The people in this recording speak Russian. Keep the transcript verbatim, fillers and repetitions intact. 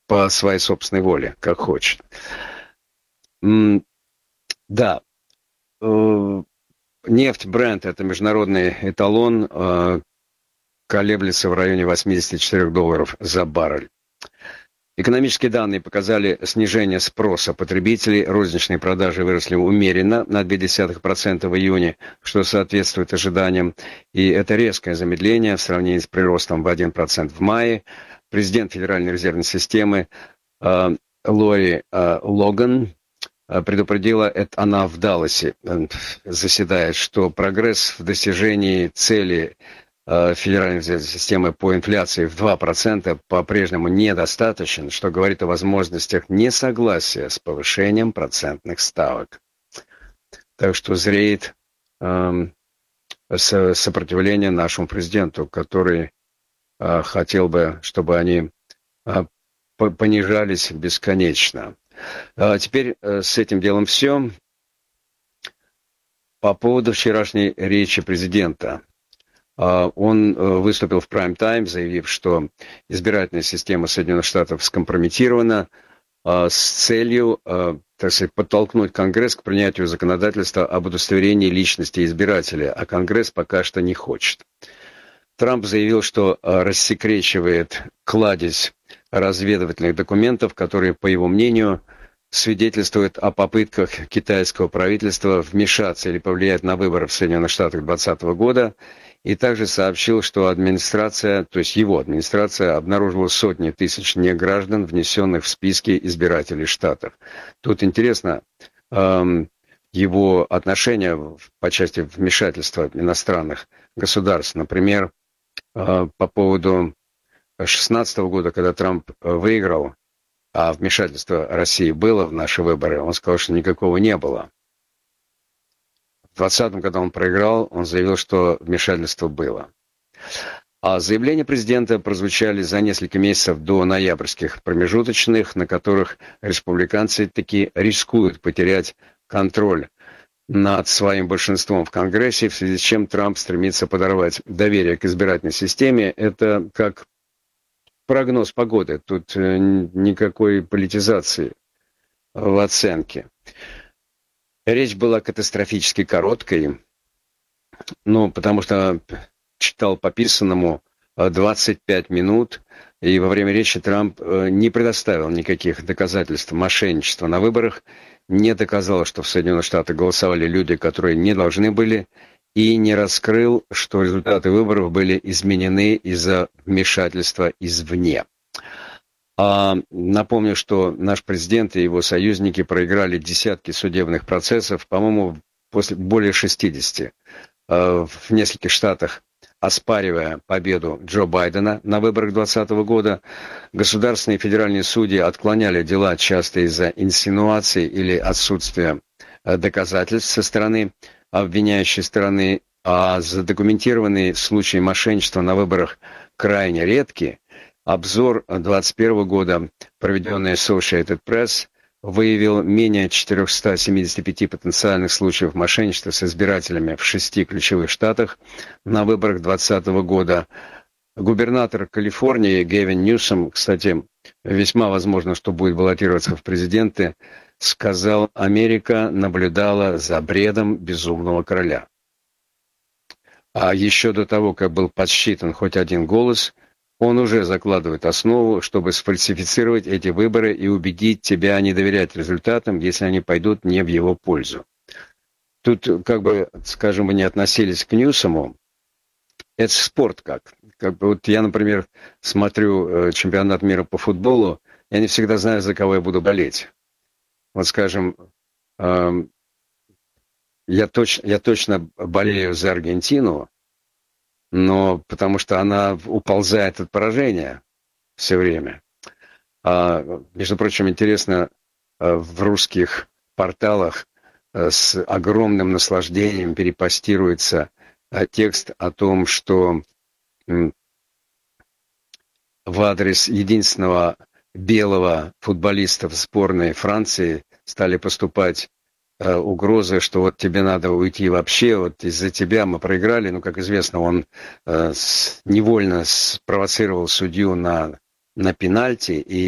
по своей собственной воле, как хочет. М, Да, э, нефть Brent, это международный эталон, э, колеблется в районе восемьдесят четыре долларов за баррель. Экономические данные показали снижение спроса потребителей. Розничные продажи выросли умеренно на ноль целых две десятых процента в июне, что соответствует ожиданиям. И это резкое замедление в сравнении с приростом в один процент в мае. Президент Федеральной резервной системы э, Лори э, Логан э, предупредила, это она в Далласе э, заседает, что прогресс в достижении цели Федеральной системы по инфляции в два процента по-прежнему недостаточен, что говорит о возможностях несогласия с повышением процентных ставок. Так что зреет э, сопротивление нашему президенту, который э, хотел бы, чтобы они э, понижались бесконечно. А теперь э, с этим делом все. По поводу вчерашней речи президента. Он выступил в прайм-тайм, заявив, что избирательная система Соединенных Штатов скомпрометирована с целью, так сказать, подтолкнуть Конгресс к принятию законодательства об удостоверении личности избирателя, а Конгресс пока что не хочет. Трамп заявил, что рассекречивает кладезь разведывательных документов, которые, по его мнению, свидетельствуют о попытках китайского правительства вмешаться или повлиять на выборы в Соединенных Штатах двадцатого года, и также сообщил, что администрация, то есть его администрация, обнаружила сотни тысяч неграждан, внесенных в списки избирателей штатов. Тут интересно эм, его отношение по части вмешательства иностранных государств. Например, э, по поводу две тысячи шестнадцатого года, когда Трамп выиграл, а вмешательство России было в наши выборы, он сказал, что никакого не было. В двадцатом, когда он проиграл, он заявил, что вмешательство было. А заявления президента прозвучали за несколько месяцев до ноябрьских промежуточных, на которых республиканцы таки рискуют потерять контроль над своим большинством в Конгрессе, в связи с чем Трамп стремится подорвать доверие к избирательной системе. Это как прогноз погоды. Тут никакой политизации в оценке. Речь была катастрофически короткой, ну, потому что читал по писанному двадцать пять минут, и во время речи Трамп не предоставил никаких доказательств мошенничества на выборах, не доказал, что в Соединенных Штатах голосовали люди, которые не должны были, и не раскрыл, что результаты выборов были изменены из-за вмешательства извне. А напомню, что наш президент и его союзники проиграли десятки судебных процессов, по-моему, после более шестидесяти, в нескольких штатах, оспаривая победу Джо Байдена на выборах двадцатого года. Государственные и федеральные судьи отклоняли дела часто из-за инсинуаций или отсутствия доказательств со стороны обвиняющей стороны, а задокументированные случаи мошенничества на выборах крайне редки. Обзор двадцать первого года, проведенный Associated Press, выявил менее четыреста семьдесят пять потенциальных случаев мошенничества с избирателями в шести ключевых штатах на выборах двадцатого года. Губернатор Калифорнии Гэвин Ньюсом, кстати, весьма возможно, что будет баллотироваться в президенты, сказал, Америка наблюдала за бредом безумного короля. А еще до того, как был подсчитан хоть один голос, он уже закладывает основу, чтобы сфальсифицировать эти выборы и убедить тебя не доверять результатам, если они пойдут не в его пользу. Тут, как бы, скажем, мы не относились к Ньюсому, это спорт как. как бы, вот я, например, смотрю э, чемпионат мира по футболу, я не всегда знаю, за кого я буду болеть. Вот, скажем, э, я, точ, я точно болею за Аргентину, но потому что она уползает от поражения все время. А, между прочим, интересно, в русских порталах с огромным наслаждением перепостируется текст о том, что в адрес единственного белого футболиста в сборной Франции стали поступать угрозы, что вот тебе надо уйти вообще, вот из-за тебя мы проиграли. Ну, как известно, он э, с, невольно спровоцировал судью на, на пенальти, и